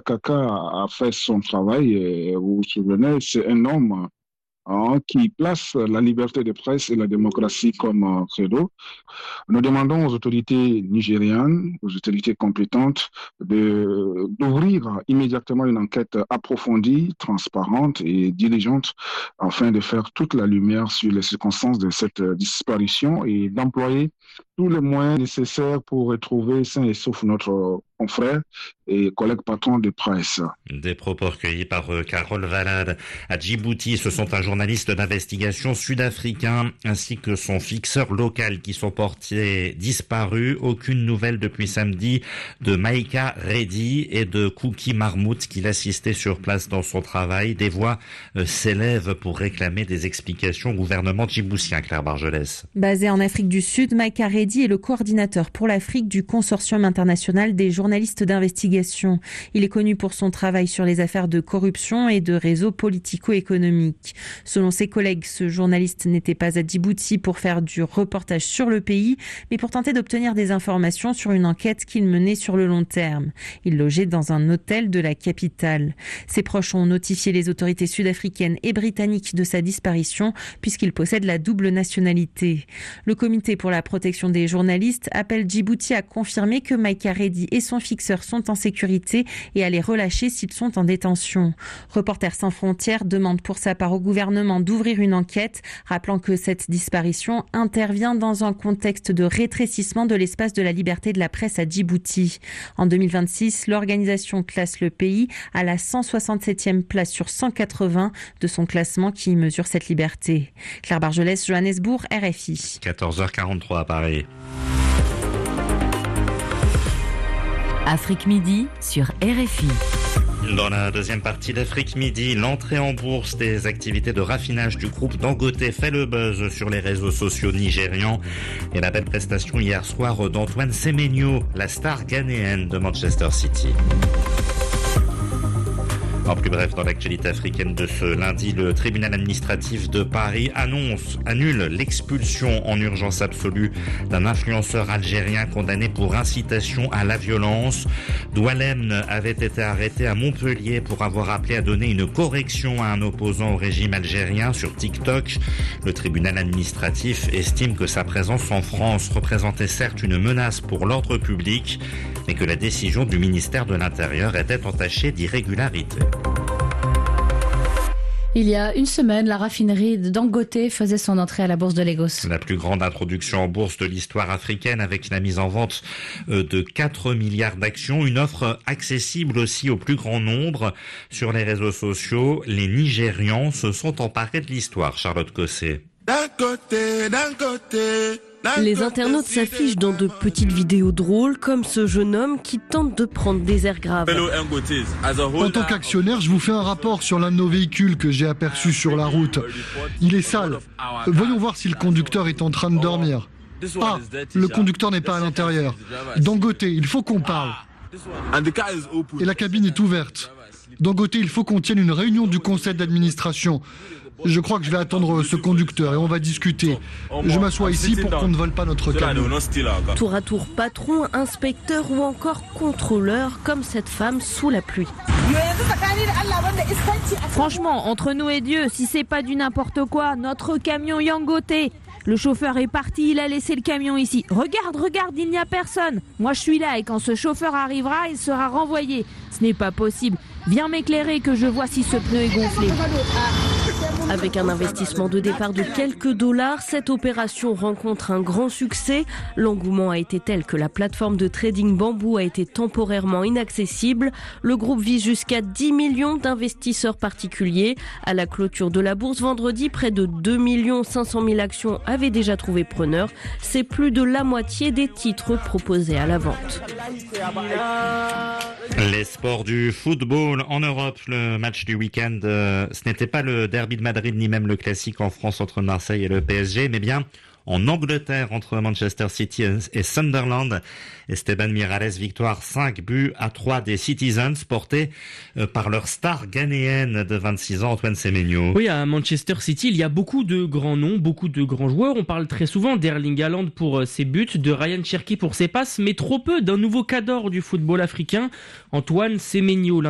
Kaka a fait son travail. Et vous vous souvenez, c'est un homme qui place la liberté de presse et la démocratie comme credo. Nous demandons aux autorités nigérianes, aux autorités compétentes, d'ouvrir immédiatement une enquête approfondie, transparente et diligente afin de faire toute la lumière sur les circonstances de cette disparition et d'employer tous les moyens nécessaires pour retrouver sain et sauf notre confrère et collègue patron de presse. Des propos recueillis par Carole Valade. À Djibouti, ce sont un journaliste d'investigation sud-africain ainsi que son fixeur local qui sont portés disparus. Aucune nouvelle depuis samedi de Maïka Reddy et de Kouki Marmout qui l'assistaient sur place dans son travail. Des voix s'élèvent pour réclamer des explications au gouvernement djiboutien. Claire Bargelès. Basé en Afrique du Sud, Maïka Reddy est le coordinateur pour l'Afrique du Consortium international des journalistes d'investigation. Il est connu pour son travail sur les affaires de corruption et de réseaux politico-économiques. Selon ses collègues, ce journaliste n'était pas à Djibouti pour faire du reportage sur le pays, mais pour tenter d'obtenir des informations sur une enquête qu'il menait sur le long terme. Il logeait dans un hôtel de la capitale. Ses proches ont notifié les autorités sud-africaines et britanniques de sa disparition puisqu'il possède la double nationalité. Le comité pour la protection des journalistes appelle Djibouti à confirmer que Maïka Reddy et son fixeur sont en sécurité et à les relâcher s'ils sont en détention. Reporters sans frontières demande pour sa part au gouvernement d'ouvrir une enquête, rappelant que cette disparition intervient dans un contexte de rétrécissement de l'espace de la liberté de la presse à Djibouti. En 2026, l'organisation classe le pays à la 167e place sur 180 de son classement qui mesure cette liberté. Claire Bargelès, Johannesburg, RFI. 14h43 à Paris. Afrique Midi sur RFI. Dans la deuxième partie d'Afrique Midi, l'entrée en bourse des activités de raffinage du groupe Dangote fait le buzz sur les réseaux sociaux nigérians et la belle prestation hier soir d'Antoine Semenyo, la star ghanéenne de Manchester City. En plus bref, dans l'actualité africaine de ce lundi, le tribunal administratif de Paris annule l'expulsion en urgence absolue d'un influenceur algérien condamné pour incitation à la violence. Doualem avait été arrêté à Montpellier pour avoir appelé à donner une correction à un opposant au régime algérien sur TikTok. Le tribunal administratif estime que sa présence en France représentait certes une menace pour l'ordre public, mais que la décision du ministère de l'Intérieur était entachée d'irrégularité. Il y a une semaine, la raffinerie de Dangote faisait son entrée à la bourse de Lagos. La plus grande introduction en bourse de l'histoire africaine avec la mise en vente de 4 milliards d'actions. Une offre accessible aussi au plus grand nombre. Sur les réseaux sociaux, les Nigérians se sont emparés de l'histoire. Charlotte Cosset. D'un côté. Les internautes s'affichent dans de petites vidéos drôles, comme ce jeune homme qui tente de prendre des airs graves. En tant qu'actionnaire, je vous fais un rapport sur l'un de nos véhicules que j'ai aperçu sur la route. Il est sale. Voyons voir si le conducteur est en train de dormir. Ah, le conducteur n'est pas à l'intérieur. Dangote, il faut qu'on parle. Et la cabine est ouverte. Dangote, il faut qu'on tienne une réunion du conseil d'administration. Je crois que je vais attendre ce conducteur et on va discuter. Je m'assois ici pour qu'on ne vole pas notre camion. Tour à tour patron, inspecteur ou encore contrôleur, comme cette femme sous la pluie. Franchement, entre nous et Dieu, si c'est pas du n'importe quoi, notre camion Yangote. Le chauffeur est parti, il a laissé le camion ici. Regarde, il n'y a personne. Moi je suis là et quand ce chauffeur arrivera, il sera renvoyé. Ce n'est pas possible. Viens m'éclairer que je vois si ce pneu est gonflé. Avec un investissement de départ de quelques dollars, cette opération rencontre un grand succès. L'engouement a été tel que la plateforme de trading Bamboo a été temporairement inaccessible. Le groupe vise jusqu'à 10 millions d'investisseurs particuliers. À la clôture de la bourse vendredi, près de 2 500 000 actions avaient déjà trouvé preneur. C'est plus de la moitié des titres proposés à la vente. Les sports du football en Europe, le match du week-end, ce n'était pas le derby de Madrid ni même le classique en France entre Marseille et le PSG, mais bien en Angleterre entre Manchester City et Sunderland. Esteban Miralles, victoire 5-3 des Citizens, portés par leur star ghanéenne de 26 ans, Antoine Semenyo. Oui, à Manchester City, il y a beaucoup de grands noms, beaucoup de grands joueurs. On parle très souvent d'Erling Haaland pour ses buts, de Ryan Cherki pour ses passes, mais trop peu d'un nouveau cadre du football africain, Antoine Semenyo.